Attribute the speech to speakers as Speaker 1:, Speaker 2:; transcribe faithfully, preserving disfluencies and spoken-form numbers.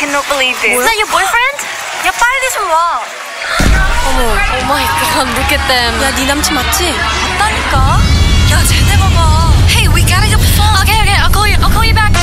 Speaker 1: cannot believe this.
Speaker 2: 뭐야?
Speaker 1: Is that your boyfriend? 야, 빨리 좀 와.
Speaker 2: 어머, oh my god, look at them.
Speaker 3: 야, 네 남친 맞지?
Speaker 1: 맞다니까.